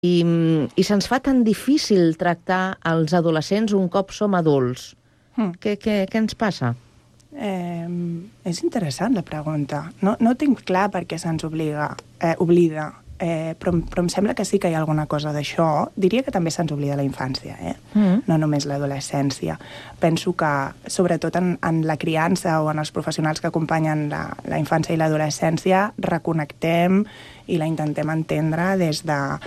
i se'ns fa tan difícil tractar els adolescents un cop som adults. Què ens passa? És interessant la pregunta. No tinc clar per què se'ns oblida, però em sembla que sí que hi ha alguna cosa d'això. Diria que també se'ns oblida la infància, no només l'adolescència. Penso que, sobretot en la criança o en els professionals que acompanyen la infància i l'adolescència, reconnectem i la intentem entendre des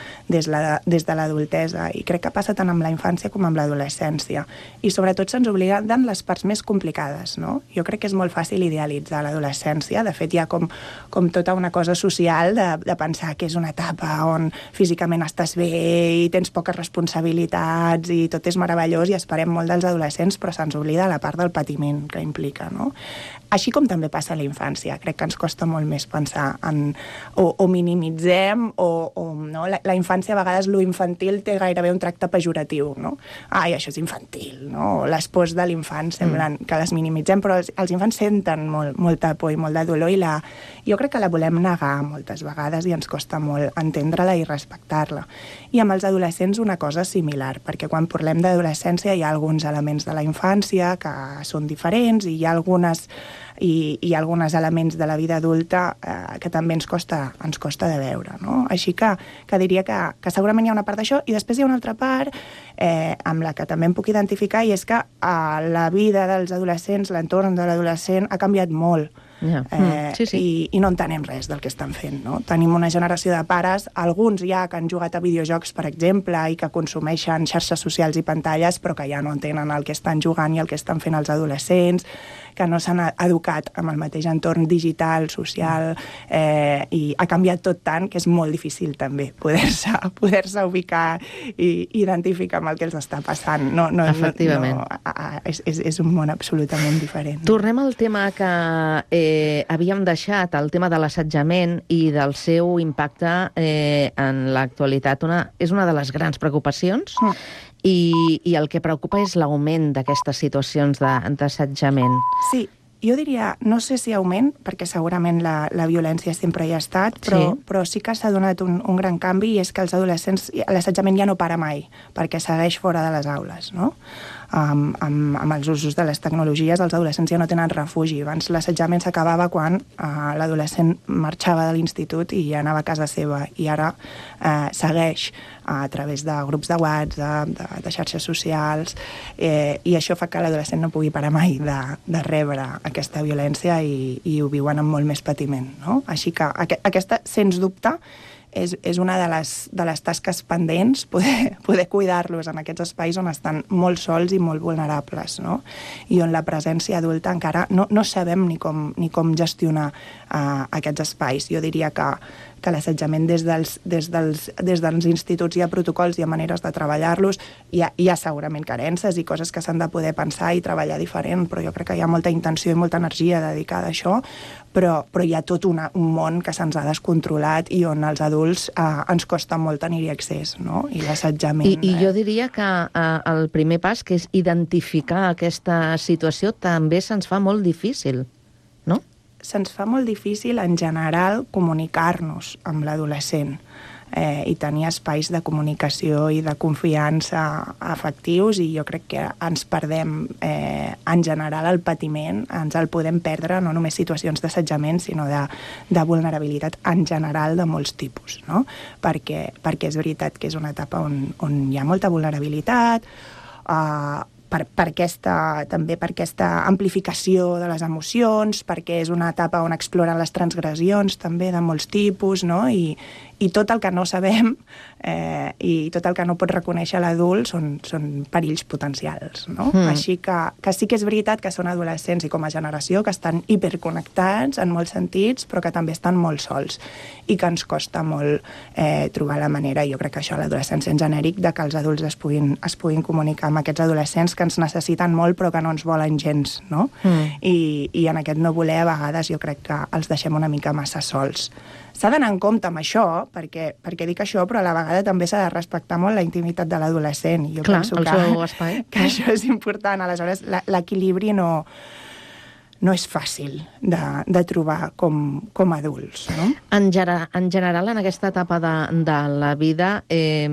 de l'adultesa. I crec que passa tant amb la infància com amb l'adolescència. I sobretot se'ns obliden les parts més complicades, no? Jo crec que és molt fàcil idealitzar l'adolescència. De fet, hi ha com tota una cosa social de pensar que és una etapa on físicament estàs bé i tens poques responsabilitats i tot és meravellós i esperem molt dels adolescents, però se'ns oblida la part del patiment que implica, no? Així com també passa a la infància. Crec que ens costa molt més pensar en... o minimitzem, no? La infància, a vegades, lo infantil té gairebé un tracte pejoratiu, no? Ai, això és infantil, no? Les pors de l'infant semblen que les minimitzem, però els infants senten molta por i molt de dolor i jo crec que la volem negar moltes vegades i ens costa molt entendre-la i respectar-la. I amb els adolescents una cosa similar, perquè quan parlem d'adolescència hi ha alguns elements de la infància que són diferents i hi ha alguns elements de la vida adulta que també ens costa de veure, no? Així que diria que segurament hi ha una part d'això, i després hi ha una altra part amb la que també em puc identificar, i és que la vida dels adolescents, l'entorn de l'adolescent ha canviat molt. I no entenem res del que estan fent, no? Tenim una generació de pares, alguns ja que han jugat a videojocs, per exemple, i que consumeixen xarxes socials i pantalles, però que ja no entenen el que estan jugant i el que estan fent els adolescents, que no s'han educat amb el mateix entorn digital, social, i ha canviat tot tant que és molt difícil també poder-se ubicar i identificar amb el que els està passant. Efectivament. És un món absolutament diferent. Tornem al tema que havíem deixat, el tema de l'assetjament i del seu impacte en l'actualitat. És una de les grans preocupacions i el que preocupa és l'augment d'aquestes situacions d'assetjament. Sí, jo diria, no sé si augment, perquè segurament la violència sempre hi ha estat, però sí que s'ha donat un gran canvi, i és que els adolescents, l'assetjament ja no para mai, perquè segueix fora de les aules, no? Amb els usos de les tecnologies, els adolescents ja no tenen refugi. Abans l'assetjament s'acabava quan l'adolescent marxava de l'institut i ja anava a casa seva, i ara segueix a través de grups de WhatsApp, de xarxes socials, i això fa que l'adolescent no pugui parar mai de rebre aquesta violència i ho viuen amb molt més patiment, no? Així que aquesta, sens dubte, és una de les tasques pendents, poder cuidar-los en aquests espais on estan molt sols i molt vulnerables, no? I on la presència adulta encara no sabem ni com gestionar aquests espais. Jo diria que l'assetjament des dels instituts hi ha protocols, hi ha maneres de treballar-los, hi ha segurament carències i coses que s'han de poder pensar i treballar diferent, però jo crec que hi ha molta intenció i molta energia dedicada a això, però hi ha tot un món que se'ns ha descontrolat i on els adults ens costa molt tenir-hi accés, no? I l'assetjament... I jo diria que el primer pas, que és identificar aquesta situació, també se'ns fa molt difícil, no? Se'ns fa molt difícil, en general, comunicar-nos amb l'adolescent i tenir espais de comunicació i de confiança afectius, i jo crec que ens perdem, en general, el patiment, ens el podem perdre, no només situacions d'assetjament, sinó de vulnerabilitat en general de molts tipus, no? Perquè és veritat que és una etapa on hi ha molta vulnerabilitat, també per aquesta amplificació de les emocions, perquè és una etapa on exploren les transgressions també de molts tipus, no? I tot el que no sabem i tot el que no pot reconèixer l'adult són perills potencials, no? Així que sí que és veritat que són adolescents i com a generació que estan hiperconnectats en molts sentits, però que també estan molt sols i que ens costa molt trobar la manera, jo crec que això a l'adolescència en genèric, de que els adults es puguin comunicar amb aquests adolescents que ens necessiten molt però que no ens volen gens, no? I en aquest no voler, a vegades, jo crec que els deixem una mica massa sols. S'ha d'anar en compte amb això, perquè dic això, però a la vegada també s'ha de respectar molt la intimitat de l'adolescent. Jo penso que això és important. Aleshores, l'equilibri no no és fàcil de trobar com adults, no? En general, en aquesta etapa de la vida,